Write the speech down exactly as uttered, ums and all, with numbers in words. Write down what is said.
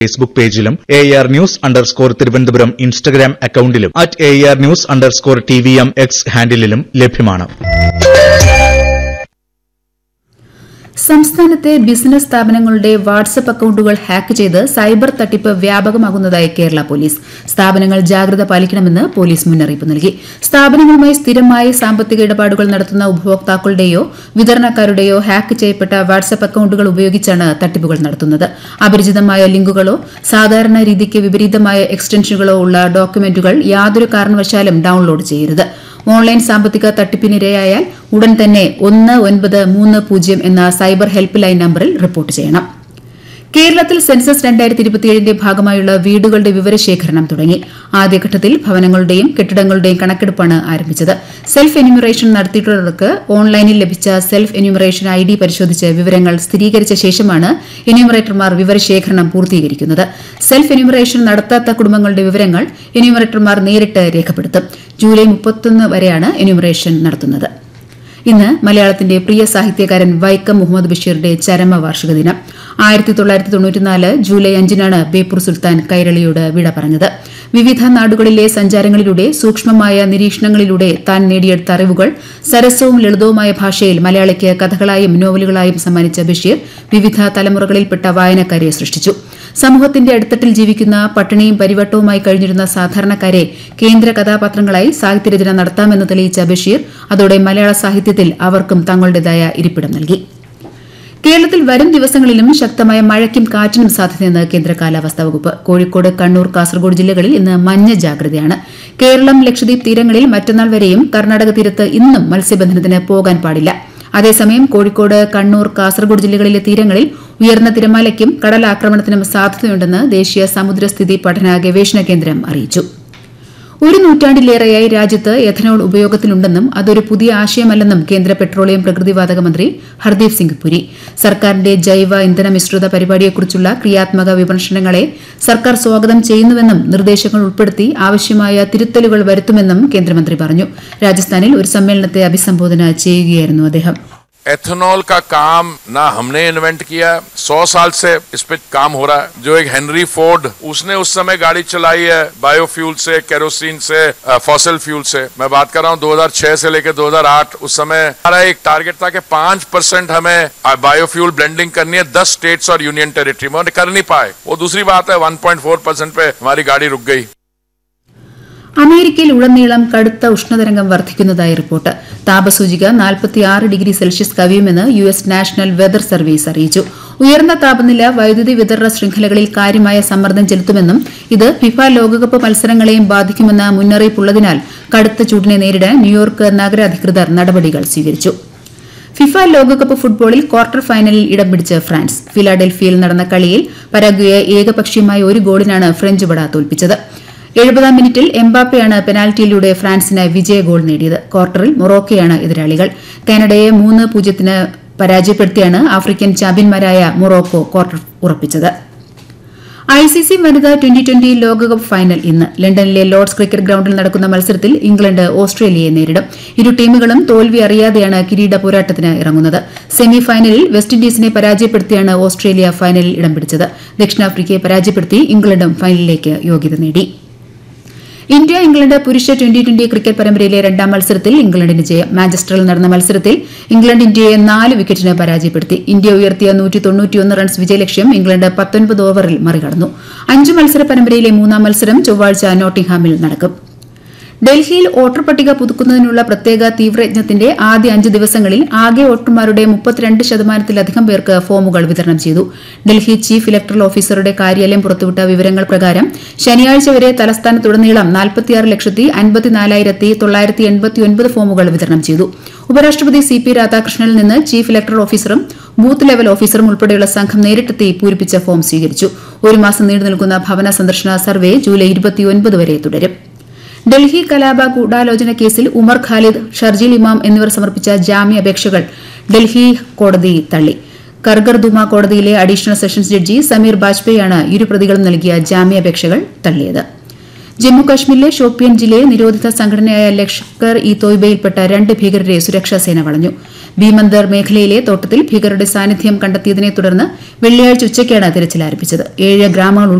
Facebook പേജിലും A R news underscore Thiruvananthapuram Instagram അക്കൌണ്ടിലും at A R news underscore T V M X ഹാൻഡിലും ലഭ്യമാണ്. സംസ്ഥാനത്തെ ബിസിനസ് സ്ഥാപനങ്ങളുടെ വാട്സ്ആപ്പ് അക്കൌണ്ടുകൾ ഹാക്ക് ചെയ്ത് സൈബർ തട്ടിപ്പ് വ്യാപകമാകുന്നതായി കേരള പോലീസ്. സ്ഥാപനങ്ങൾ ജാഗ്രത പാലിക്കണമെന്ന് പോലീസ് മുന്നറിയിപ്പ് നൽകി. സ്ഥാപനങ്ങളുമായി സ്ഥിരമായി സാമ്പത്തിക ഇടപാടുകൾ നടത്തുന്ന ഉപഭോക്താക്കളുടെയോ വിതരണക്കാരുടെയോ ഹാക്ക് ചെയ്യപ്പെട്ട വാട്സ്ആപ്പ് അക്കൌണ്ടുകൾ ഉപയോഗിച്ചാണ് തട്ടിപ്പുകൾ നടത്തുന്നത്. അപരിചിതമായ ലിങ്കുകളോ സാധാരണ രീതിക്ക് വിപരീതമായ എക്സ്റ്റൻഷനുകളോ ഉള്ള ഡോക്യുമെന്റുകൾ യാതൊരു കാരണവശാലും ഡൌൺലോഡ് ചെയ്യരുത്. ഓൺലൈൻ സാമ്പത്തിക തട്ടിപ്പിനിരയായാൽ ഉടൻ തന്നെ ഒന്ന് ഒൻപത് മൂന്ന് പൂജ്യം എന്ന സൈബർ ഹെൽപ്പ് ലൈൻ നമ്പറിൽ റിപ്പോർട്ട് ചെയ്യണം. കേരളത്തിൽ സെൻസസ് രണ്ടായിരത്തി ഇരുപത്തിയേഴിന്റെ ഭാഗമായുള്ള വീടുകളുടെ വിവരശേഖരണം തുടങ്ങി. ആദ്യഘട്ടത്തിൽ ഭവനങ്ങളുടെയും കെട്ടിടങ്ങളുടെയും കണക്കെടുപ്പാണ് ആരംഭിച്ചത്. സെൽഫ് എന്യൂമറേഷൻ നടത്തിയിട്ടുള്ളവർക്ക് ഓൺലൈനിൽ ലഭിച്ച സെൽഫ് എന്യൂമറേഷൻ ഐ ഡി പരിശോധിച്ച് വിവരങ്ങൾ സ്ഥിരീകരിച്ച ശേഷമാണ് എന്യൂമറേറ്റർമാർ വിവരശേഖരണം പൂർത്തീകരിക്കുന്നത്. സെൽഫ് എന്യൂമറേഷൻ നടത്താത്ത കുടുംബങ്ങളുടെ വിവരങ്ങൾ എന്യൂമറേറ്റർമാർ നേരിട്ട് രേഖപ്പെടുത്തും. ജൂലൈ മുപ്പത്തൊന്ന് വരെയാണ് എന്യൂമറേഷൻ നടത്തുന്നത്. ഇന്ന് മലയാളത്തിന്റെ പ്രിയ സാഹിത്യകാരൻ വൈക്കം മുഹമ്മദ് ബഷീറിന്റെ ചരമവാർഷിക ദിനം. ആയിരത്തി തൊള്ളായിരത്തി തൊണ്ണൂറ്റിനാല് ജൂലൈ അഞ്ചിനാണ് ബേപ്പൂർ സുൽത്താൻ കൈരളിയോട് വിട പറഞ്ഞത്. വിവിധ നാടുകളിലെ സഞ്ചാരങ്ങളിലൂടെ സൂക്ഷ്മമായ നിരീക്ഷണങ്ങളിലൂടെ താൻ നേടിയെടുത്ത അറിവുകൾ സരസവും ലളിതവുമായ ഭാഷയിൽ മലയാളിക്ക് കഥകളായും നോവലുകളായും സമ്മാനിച്ച ബഷീർ വിവിധ തലമുറകളിൽപ്പെട്ട വായനക്കാരെ സൃഷ്ടിച്ചു. സമൂഹത്തിന്റെ അടിത്തട്ടിൽ ജീവിക്കുന്ന പട്ടിണിയും പരിവട്ടവുമായി കഴിഞ്ഞിരുന്ന സാധാരണക്കാരെ കേന്ദ്ര കഥാപാത്രങ്ങളായി സാഹിത്യരചന നടത്താമെന്ന് തെളിയിച്ച ബഷീർ അതോടെ മലയാള സാഹിത്യത്തിൽ അവർക്കും തങ്ങളുടേതായ ഇരിപ്പിടം നൽകി. കേരളത്തിൽ വരും ദിവസങ്ങളിലും ശക്തമായ മഴയ്ക്കും കാറ്റിനും സാധ്യതയെന്ന് കേന്ദ്ര കാലാവസ്ഥാ വകുപ്പ്. കോഴിക്കോട്, കണ്ണൂർ, കാസർഗോഡ് ജില്ലകളിൽ ഇന്ന് മഞ്ഞ ജാഗ്രതയാണ്. കേരളം, ലക്ഷദ്വീപ് തീരങ്ങളിൽ മറ്റന്നാൾ വരെയും കർണാടക തീരത്ത് ഇന്നും മത്സ്യബന്ധനത്തിന് പോകാൻ പാടില്ല. അതേസമയം കോഴിക്കോട്, കണ്ണൂർ, കാസർഗോഡ് ജില്ലകളിലെ തീരങ്ങളിൽ ഉയർന്ന തിരമാലയ്ക്കും കടലാക്രമണത്തിനും സാധ്യതയുണ്ടെന്ന് ദേശീയ സമുദ്രസ്ഥിതി പഠന ഗവേഷണ കേന്ദ്രം അറിയിച്ചു. ഒരു നൂറ്റാണ്ടിലേറെയായി രാജ്യത്ത് എഥനോൾ ഉപയോഗത്തിലുണ്ടെന്നും അതൊരു പുതിയ ആശയമല്ലെന്നും കേന്ദ്ര പെട്രോളിയം പ്രകൃതിവാതക മന്ത്രി ഹർദീപ് സിംഗ് പുരി. സർക്കാരിന്റെ ജൈവ ഇന്ധന മിശ്രിത പരിപാടിയെക്കുറിച്ചുള്ള ക്രിയാത്മക വിമർശനങ്ങളെ സർക്കാർ സ്വാഗതം ചെയ്യുന്നുവെന്നും നിർദ്ദേശങ്ങൾ ഉൾപ്പെടുത്തി ആവശ്യമായ തിരുത്തലുകൾ വരുത്തുമെന്നും കേന്ദ്രമന്ത്രി പറഞ്ഞു. രാജസ്ഥാനിൽ ഒരു സമ്മേളനത്തെ അഭിസംബോധന ചെയ്യുകയായിരുന്നു അദ്ദേഹം. एथेनॉल का काम ना हमने इन्वेंट किया, सौ साल से इस पे काम हो रहा है. जो एक हेनरी फोर्ड, उसने उस समय गाड़ी चलाई है बायोफ्यूल से, केरोसिन से, फॉसिल फ्यूल से. मैं बात कर रहा हूँ दो हज़ार छह से लेकर दो हज़ार आठ. उस समय हमारा एक टारगेट था कि पांच परसेंट हमें बायोफ्यूल ब्लेंडिंग करनी है दस स्टेट्स और यूनियन टेरिटरी में, और कर नहीं पाए. वो दूसरी बात है, वन पॉइंट फोर परसेंट पे हमारी गाड़ी रुक गई. അമേരിക്കയിൽ ഉടനീളം കടുത്ത ഉഷ്ണതരംഗം വർദ്ധിക്കുന്നതായി റിപ്പോർട്ട്. താപസൂചിക നാൽപ്പത്തിയാറ് degree Celsius കവിയുമെന്ന് U S national weather service അറിയിച്ചു. ഉയർന്ന താപനില വൈദ്യുതി വിതരണ ശൃംഖലകളിൽ കാര്യമായ സമ്മർദ്ദം ചെലുത്തുമെന്നും ഇത് ഫിഫ ലോകകപ്പ് മത്സരങ്ങളെയും ബാധിക്കുമെന്ന മുന്നറിയിപ്പുള്ളതിനാൽ കടുത്ത ചൂടിനെ നേരിടാൻ ന്യൂയോർക്ക് നഗര അധികൃതർ നടപടികൾ സ്വീകരിച്ചു. ഫിഫ ലോകകപ്പ് ഫുട്ബോളിൽ ക്വാർട്ടർ ഫൈനലിൽ ഇടം പിടിച്ച് ഫ്രാൻസ്. ഫിലാഡൽഫിയയിൽ നടന്ന കളിയിൽ പരാഗ്വയെ ഏകപക്ഷീയമായ ഒരു ഗോളിനാണ് ഫ്രഞ്ച് പട തോൽപ്പിച്ചത്. എഴുപതാം മിനിറ്റിൽ എംബാപ്പയാണ് പെനാൽറ്റിയിലൂടെ ഫ്രാൻസിന് വിജയ ഗോൾ നേടിയത്. ക്വാർട്ടറിൽ മൊറോക്കോയാണ് എതിരാളികൾ. കാനഡയെ മൂന്ന് പൂജ്യത്തിന് പരാജയപ്പെടുത്തിയാണ് ആഫ്രിക്കൻ ചാമ്പ്യന്മാരായ മൊറോക്കോ ക്വാർട്ടർ ഉറപ്പിച്ചത്. ഐസിസി വനിതാ ട്വന്റി ട്വന്റി ലോകകപ്പ് ഫൈനൽ ഇന്ന് ലണ്ടനിലെ ലോർഡ്സ് ക്രിക്കറ്റ് ഗ്രൌണ്ടിൽ നടക്കുന്ന മത്സരത്തിൽ ഇംഗ്ലണ്ട് ഓസ്ട്രേലിയയെ നേരിടും. ഇരു ടീമുകളും തോൽവി അറിയാതെയാണ് കിരീട പോരാട്ടത്തിന് ഇറങ്ങുന്നത്. സെമി ഫൈനലിൽ വെസ്റ്റ് ഇൻഡീസിനെ പരാജയപ്പെടുത്തിയാണ് ഓസ്ട്രേലിയ ഫൈനലിൽ ഇടം പിടിച്ചത്. ദക്ഷിണാഫ്രിക്കയെ പരാജയപ്പെടുത്തി ഇംഗ്ലണ്ടും ഫൈനലിലേക്ക് യോഗ്യത നേടി. ഇന്ത്യ ഇംഗ്ലണ്ട് പുരുഷ ട്വന്റി ട്വന്റി ക്രിക്കറ്റ് പരമ്പരയിലെ രണ്ടാം മത്സരത്തിൽ ഇംഗ്ലണ്ടിന് ജയം. മാഞ്ചസ്റ്ററിൽ നടന്ന മത്സരത്തിൽ ഇംഗ്ലണ്ട് ഇന്ത്യയെ നാല് വിക്കറ്റിന് പരാജയപ്പെടുത്തി. ഇന്ത്യ ഉയർത്തിയ നൂറ്റി തൊണ്ണൂറ്റിയൊന്ന് റൺസ് വിജയലക്ഷ്യം ഇംഗ്ലണ്ട് പത്തൊൻപത് ഓവറിൽ മറികടന്നു. അഞ്ച് മത്സര പരമ്പരയിലെ മൂന്നാം മത്സരം ചൊവ്വാഴ്ച നോട്ടിംഗ്ഹാമിൽ നടക്കും. ഡൽഹിയിൽ വോട്ടർ പട്ടിക പുതുക്കുന്നതിനുള്ള പ്രത്യേക തീവ്രയജ്ഞത്തിന്റെ ആദ്യ അഞ്ച് ദിവസങ്ങളിൽ ആകെ വോട്ടർമാരുടെ മുപ്പത്തിരണ്ട് ശതമാനത്തിലധികം പേർക്ക് ഫോമുകൾ വിതരണം ചെയ്തു. ഡൽഹി ചീഫ് ഇലക്ടറൽ ഓഫീസറുടെ കാര്യാലയം പുറത്തുവിട്ട വിവരങ്ങൾ പ്രകാരം ശനിയാഴ്ച വരെ തലസ്ഥാനത്തുടനീളം നാൽപ്പത്തിയാറ് ലക്ഷത്തി അൻപത്തിനാലായിരത്തി തൊള്ളായിരത്തി എൺപത്തിയൊൻപത് ഫോമുകൾ വിതരണം ചെയ്തു. ഉപരാഷ്ട്രപതി സി പി രാധാകൃഷ്ണനിൽ നിന്ന് ചീഫ് ഇലക്ടറൽ ഓഫീസറും ബൂത്ത് ലെവൽ ഓഫീസറും ഉൾപ്പെടെയുള്ള സംഘം നേരിട്ടെത്തി പൂരിപ്പിച്ച ഫോം സ്വീകരിച്ചു. ഒരു മാസം നീണ്ടു നിൽക്കുന്ന ഭവന സന്ദർശന സർവേ ജൂലൈ ഇരുപത്തിയൊൻപത് വരെ തുടരും. ഡൽഹി കലാപ ഗൂഢാലോചന കേസിൽ ഉമർ ഖാലിദ്, ഷർജീൽ ഇമാം എന്നിവർ സമർപ്പിച്ച ജാമ്യാപേക്ഷകൾ ഡൽഹി കോടതി തള്ളി. കർഗർദുമ കോടതിയിലെ അഡീഷണൽ സെഷൻസ് ജഡ്ജി സമീർ ബാജ്പേയിയാണ് ഇരു പ്രതികളും നൽകിയ ജാമ്യാപേക്ഷകൾ തള്ളിയത്. ജമ്മുകാശ്മീരിലെ ഷോപ്പിയൻ ജില്ലയിൽ നിരോധിത സംഘടനയായ ലഷ്കർ ഇ തോയ്ബയിൽപ്പെട്ട രണ്ട് ഭീകരരെ സുരക്ഷാസേന വളഞ്ഞു. ഭീമന്ദർ മേഖലയിലെ തോട്ടത്തിൽ ഭീകരരുടെ സാന്നിധ്യം കണ്ടെത്തിയതിനെ തുടർന്ന് വെള്ളിയാഴ്ച ഉച്ചയ്ക്കാണ് തിരച്ചിൽ ആരംഭിച്ചത് ഏഴ് ഗ്രാമങ്ങൾ